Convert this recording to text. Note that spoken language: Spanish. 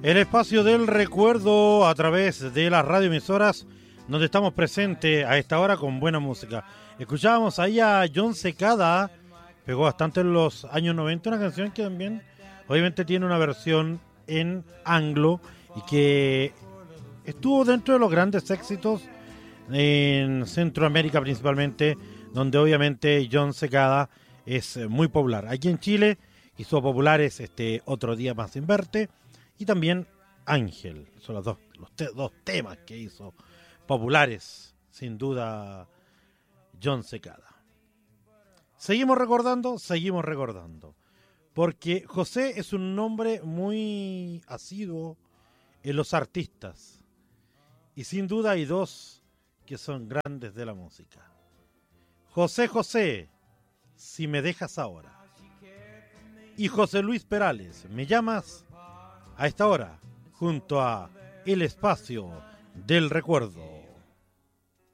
El espacio del recuerdo a través de las radioemisoras donde estamos presentes a esta hora con buena música. Escuchábamos ahí a Jon Secada, pegó bastante en los años 90, una canción que también obviamente tiene una versión en anglo y que estuvo dentro de los grandes éxitos en Centroamérica principalmente, donde obviamente Jon Secada es muy popular. Aquí en Chile hizo populares Otro Día Más Sin Verte y también Ángel. Son los dos temas que hizo populares, sin duda, Jon Secada. Seguimos recordando, porque José es un nombre muy asiduo en los artistas. Y sin duda hay dos que son grandes de la música. José José, Si me dejas ahora. Y José Luis Perales, Me llamas, a esta hora, junto a El Espacio del Recuerdo.